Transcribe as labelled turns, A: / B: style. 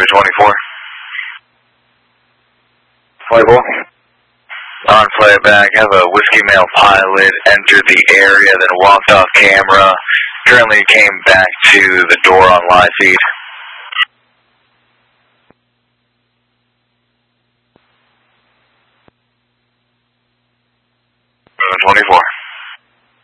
A: 24.
B: 24.
A: On playback, have a Whiskey Male pilot entered the area, then walked off camera. Currently came back to the door on live feed. 24.